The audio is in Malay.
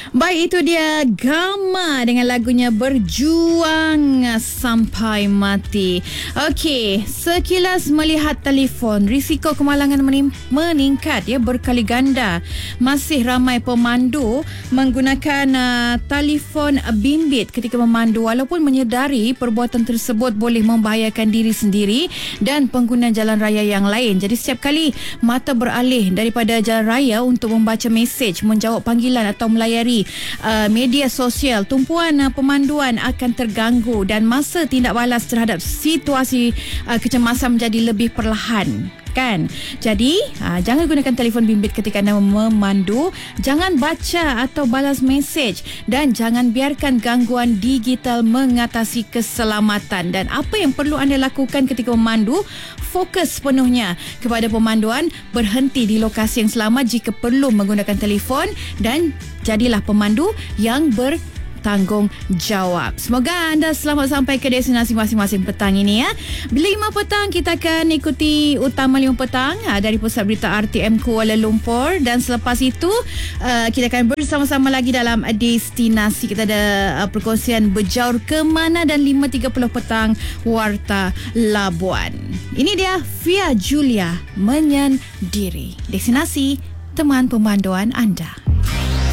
Baik, itu dia Gama dengan lagunya Berjuang Sampai Mati. Okey, sekilas melihat telefon, risiko kemalangan meningkat ya, berkali ganda. Masih ramai pemandu menggunakan telefon bimbit ketika memandu walaupun menyedari perbuatan tersebut boleh membahayakan diri sendiri dan pengguna jalan raya yang lain. Jadi setiap kali mata beralih daripada jalan raya untuk membaca mesej, menjawab panggilan atau melayari media sosial, tumpuan pemanduan akan terganggu dan masa tindak balas terhadap situasi kecemasan menjadi lebih perlahan. Kan? Jadi jangan gunakan telefon bimbit ketika anda memandu, jangan baca atau balas mesej dan jangan biarkan gangguan digital mengatasi keselamatan. Dan apa yang perlu anda lakukan ketika memandu, fokus penuhnya kepada pemanduan, berhenti di lokasi yang selamat jika perlu menggunakan telefon dan jadilah pemandu yang bertanggungjawab. Semoga anda selamat sampai ke destinasi masing-masing petang ini ya. 5 petang kita akan ikuti Utama 5 petang dari Pusat Berita RTM Kuala Lumpur, dan selepas itu kita akan bersama-sama lagi dalam destinasi. Kita ada perkongsian Berjaur ke Mana dan 5.30 petang Warta Labuan. Ini dia Fia Julia Menyendiri. Destinasi teman pemanduan anda.